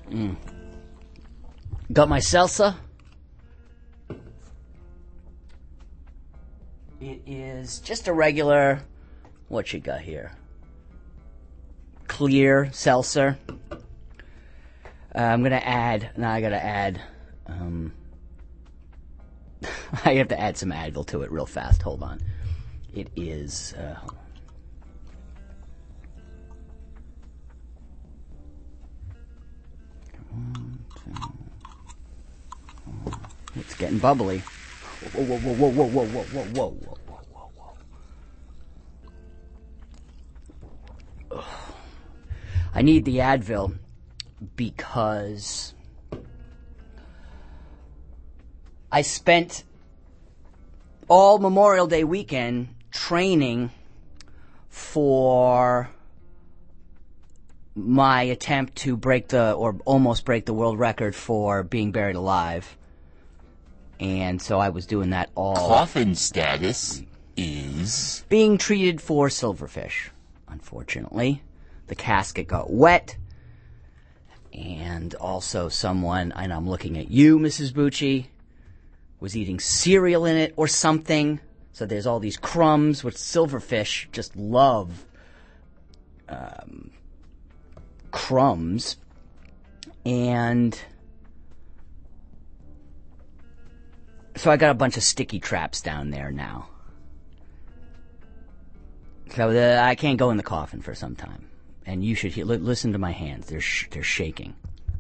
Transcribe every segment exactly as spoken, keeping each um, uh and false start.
Mm. Got my salsa. It is just a regular, what you got here? Clear seltzer. Uh, I'm going to add, now I got to add, um, I have to add some Advil to it real fast. Hold on. It is, uh, one, two, it's getting bubbly. Whoa, whoa, whoa, whoa, whoa, whoa, whoa, whoa, whoa, whoa, whoa, whoa, whoa. I need the Advil because I spent all Memorial Day weekend training for my attempt to break the, or almost break the world record for being buried alive. And so I was doing that all. Coffin status is being treated for silverfish. Unfortunately, the casket got wet. And also someone, and I'm looking at you, Missus Bucci, was eating cereal in it or something. So there's all these crumbs, which silverfish just love um, crumbs. And so I got a bunch of sticky traps down there now. So the, I can't go in the coffin for some time. And you should hear, listen to my hands. They're sh- they're shaking.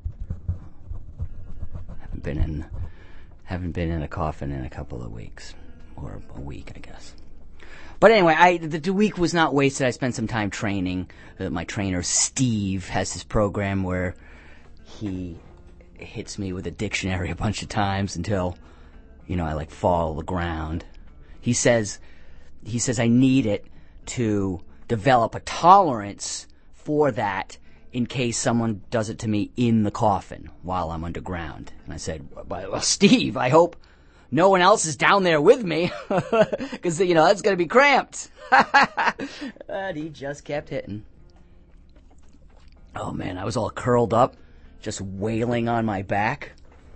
Haven't been in haven't been in a coffin in a couple of weeks, or a week, I guess. But anyway, I the, the week was not wasted. I spent some time training. Uh, my trainer Steve has this program where he hits me with a dictionary a bunch of times until, you know, I like fall to the ground. He says he says I need it to develop a tolerance for that in case someone does it to me in the coffin while I'm underground. And I said, well, Steve, I hope no one else is down there with me, because, you know, that's going to be cramped. But he just kept hitting. Oh, man, I was all curled up, just wailing on my back.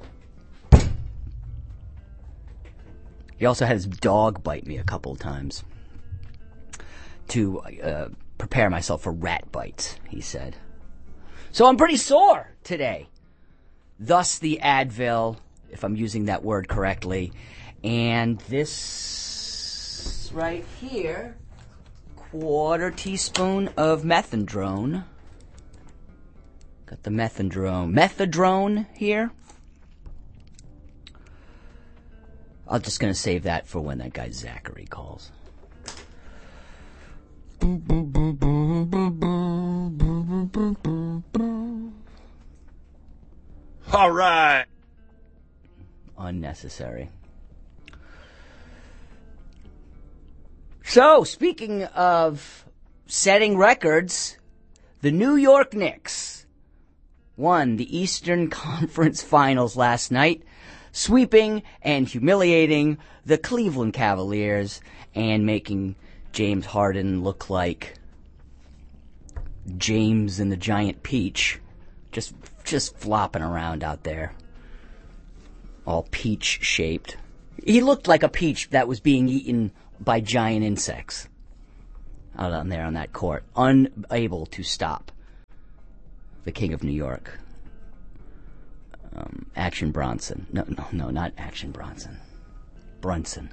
He also had his dog bite me a couple of times to uh, prepare myself for rat bites, he said. So I'm pretty sore today. Thus the Advil, if I'm using that word correctly. And this right here, quarter teaspoon of methadone. Got the methadone. Methadone here. I'm just going to save that for when that guy Zachary calls. all right. Unnecessary. So, speaking of setting records, the New York Knicks won the Eastern Conference Finals last night, sweeping and humiliating the Cleveland Cavaliers and making James Harden look like James and the Giant Peach, just just flopping around out there, all peach-shaped. He looked like a peach that was being eaten by giant insects out on there on that court, unable to stop the King of New York. Um, Action Bronson. No, no, no, not Action Bronson. Brunson.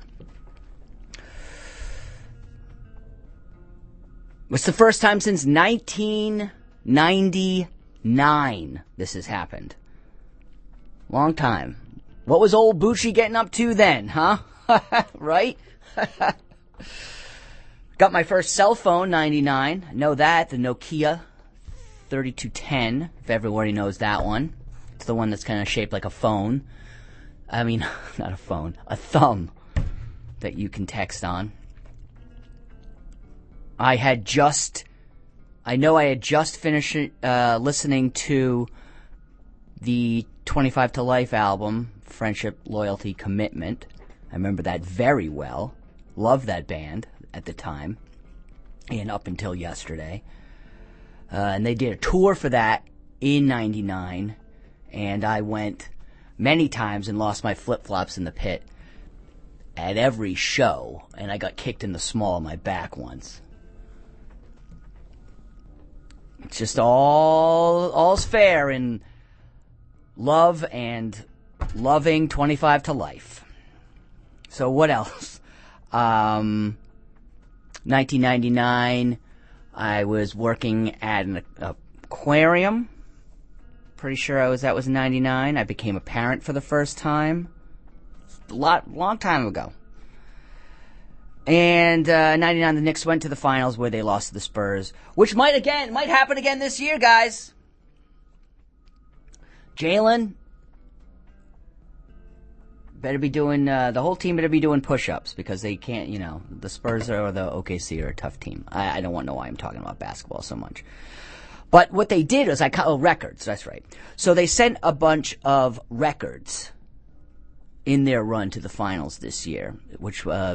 It's the first time since nineteen ninety-nine this has happened. Long time. What was old Bucci getting up to then, huh? Right? Got my first cell phone, ninety-nine. I know that, the Nokia thirty-two ten, if everybody knows that one. It's the one that's kind of shaped like a phone. I mean, not a phone, a thumb that you can text on. I had just, I know I had just finished uh, listening to the twenty-five to Life album, Friendship, Loyalty, Commitment. I remember that very well. Loved that band at the time and up until yesterday. Uh, and they did a tour for that in ninety-nine. And I went many times and lost my flip-flops in the pit at every show, and I got kicked in the small of my back once. It's just all all's fair in love and loving twenty-five to life. So what else? Um, nineteen ninety-nine, I was working at an aquarium. Pretty sure I was that was in ninety-nine. I became a parent for the first time. A lot, long time ago. And uh, ninety-nine, the Knicks went to the finals where they lost to the Spurs, which might again might happen again this year, guys. Jalen better be doing uh, the whole team better be doing push-ups because they can't. You know, the Spurs or the O K C are a tough team. I, I don't want to know why I'm talking about basketball so much. But what they did was I oh, records. That's right. So they sent a bunch of records in their run to the finals this year, which uh,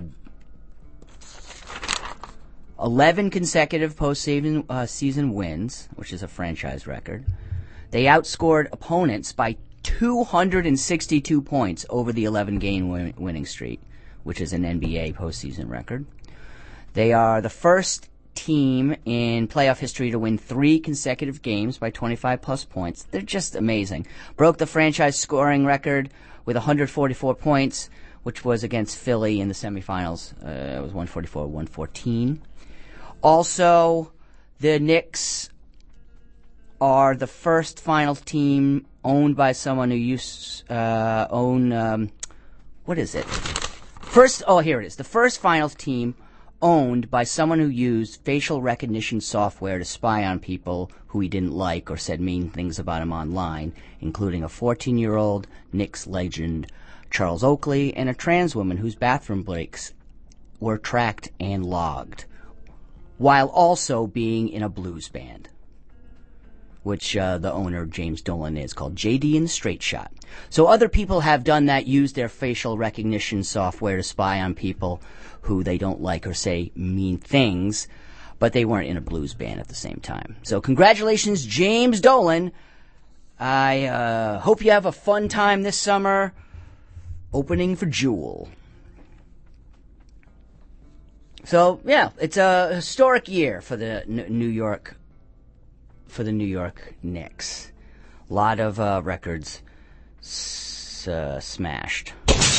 eleven consecutive postseason uh, season wins, which is a franchise record. They outscored opponents by two hundred sixty-two points over the eleven-game win- winning streak, which is an N B A postseason record. They are the first team in playoff history to win three consecutive games by twenty-five plus points. They're just amazing. Broke the franchise scoring record with one hundred forty-four points, which was against Philly in the semifinals. Uh, it was one forty-four one fourteen. Also, the Knicks are the first finals team owned by someone who used uh, own um, what is it? First, oh here it is. The first finals team owned by someone who used facial recognition software to spy on people who he didn't like or said mean things about him online, including a fourteen-year-old Knicks legend, Charles Oakley, and a trans woman whose bathroom breaks were tracked and logged, while also being in a blues band, which uh, the owner, James Dolan, is, called J D and the Straight Shot. So other people have done that, used their facial recognition software to spy on people who they don't like or say mean things, but they weren't in a blues band at the same time. So congratulations, James Dolan. I uh, hope you have a fun time this summer opening for Jewel. So, yeah, it's a historic year for the N- New York for the New York Knicks. A lot of uh, records s- uh, smashed.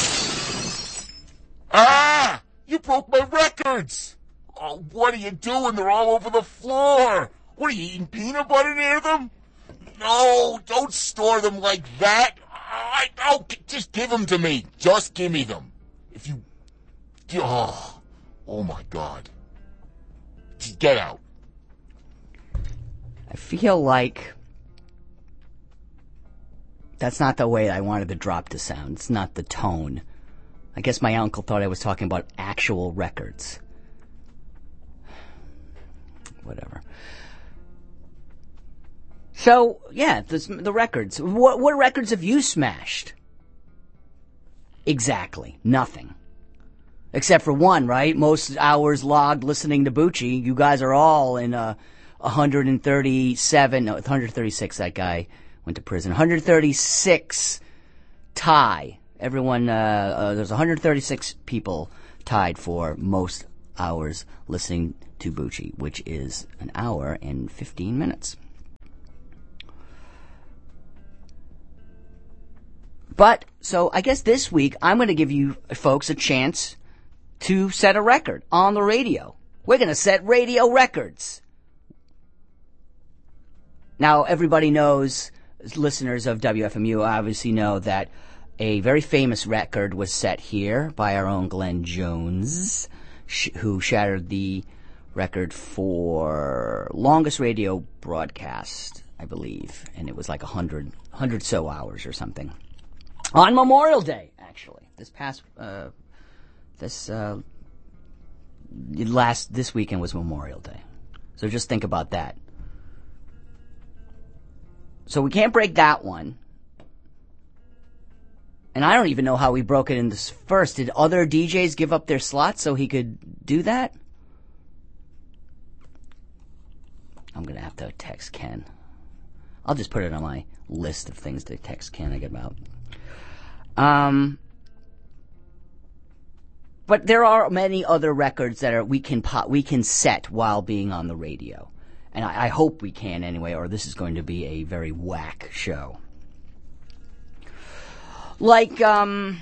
Ah! You broke my records! Oh, what are you doing? They're all over the floor! What are you eating, peanut butter near them? No, don't store them like that! I, oh, just give them to me. Just give me them. If you... Oh, oh my God. Just get out. I feel like that's not the way I wanted the drop to sound. It's not the tone. I guess my uncle thought I was talking about actual records. Whatever. So, yeah, the, the records. What, what records have you smashed? Exactly. Nothing. Except for one, right? Most hours logged listening to Bucci. You guys are all in a one hundred thirty-seven, no, one hundred thirty-six, that guy went to prison. one hundred thirty-six tie. Everyone, uh, uh, there's one hundred thirty-six people tied for most hours listening to Bucci, which is an hour and fifteen minutes. But, so I guess this week I'm going to give you folks a chance to set a record on the radio. We're going to set radio records. Now, everybody knows, listeners of W F M U obviously know that a very famous record was set here by our own Glenn Jones, sh- who shattered the record for longest radio broadcast, I believe. And it was like one hundred, one hundred so hours or something. On Memorial Day, actually. This past, uh, this, uh, last, this weekend was Memorial Day. So just think about that. So we can't break that one. And I don't even know how we broke it in this first. Did other D Js give up their slots so he could do that? I'm going to have to text Ken. I'll just put it on my list of things to text Koenig about. Um, but there are many other records that are we can po- we can set while being on the radio, and I, I hope we can anyway, or this is going to be a very whack show. Like um,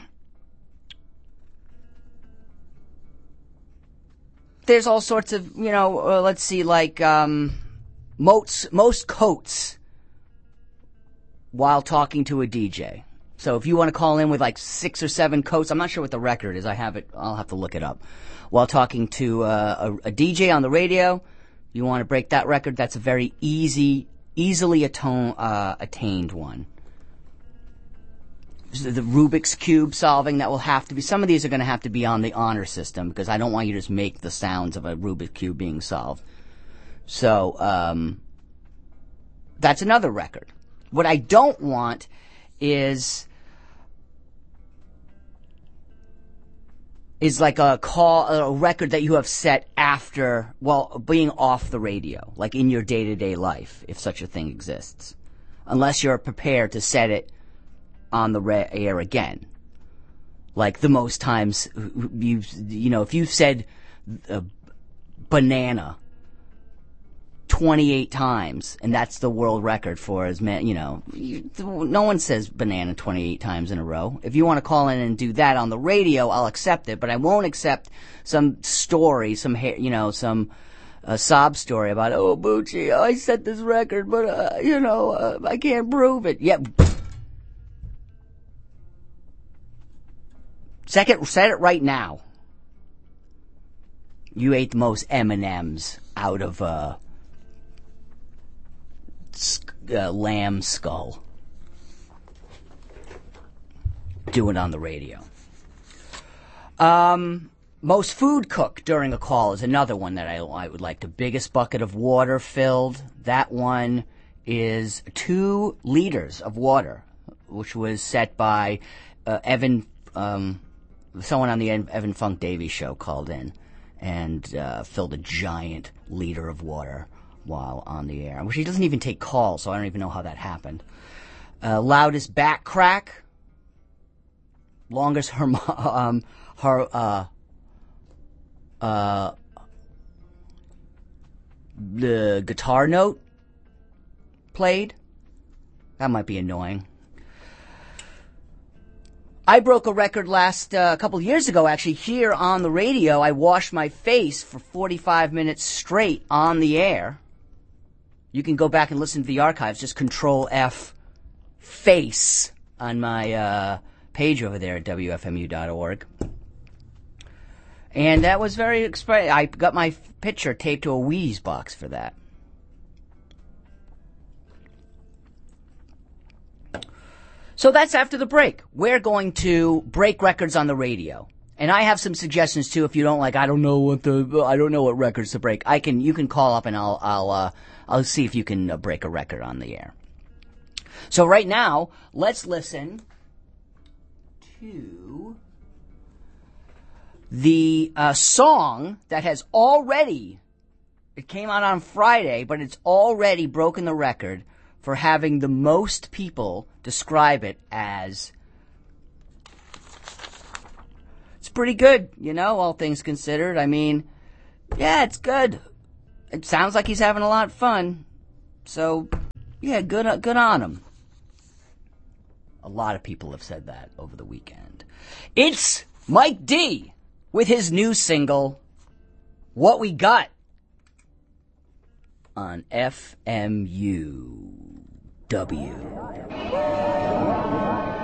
there's all sorts of you know. Uh, let's see, like um, most most coats while talking to a D J. So if you want to call in with like six or seven coats, I'm not sure what the record is. I have it. I'll have to look it up. While talking to uh, a, a D J on the radio, you want to break that record. That's a very easy, easily atone, uh, attained one. So the Rubik's Cube solving, that will have to be, some of these are going to have to be on the honor system because I don't want you to just make the sounds of a Rubik's Cube being solved. So, um, that's another record. What I don't want is is like a call, a record that you have set after, well, being off the radio, like in your day-to-day life, if such a thing exists. Unless you're prepared to set it on the re- air again. Like the most times, you you know, if you've said uh, banana twenty-eight times, and that's the world record for as many, you know, you, no one says banana twenty-eight times in a row. If you want to call in and do that on the radio, I'll accept it, but I won't accept some story, some, you know, some uh, sob story about, oh, Bucci, I set this record, but, uh, you know, uh, I can't prove it. Yeah. Set it, set it right now. You ate the most M and M's out of, uh, Uh, lamb skull. Do it on the radio. Um, most food cooked during a call is another one that I, I would like. The biggest bucket of water filled. That one is two liters of water, which was set by uh, Evan, um, someone on the Evan Funk Davies show called in and uh, filled a giant liter of water while on the air. Which he doesn't even take calls, so I don't even know how that happened. Uh, loudest back crack. Longest her, um, her, uh, uh, the guitar note played. That might be annoying. I broke a record last, uh, a couple of years ago, actually, here on the radio. I washed my face for forty-five minutes straight on the air. You can go back and listen to the archives. Just Control F face on my uh, page over there at W F M U dot org. And that was very expressive. I got my picture taped to a Wheeze box for that. So that's after the break. We're going to break records on the radio. And I have some suggestions too. If you don't like, I don't know what the, I don't know what records to break. I can, you can call up and I'll, I'll, uh, I'll see if you can uh, break a record on the air. So right now, let's listen to the uh, song that has already, it came out on Friday, but it's already broken the record for having the most people describe it as, it's pretty good, you know, all things considered. I mean, yeah, it's good. It sounds like he's having a lot of fun. So, yeah, good, good on him. A lot of people have said that over the weekend. It's Mike D with his new single, What We Got, on F M U W.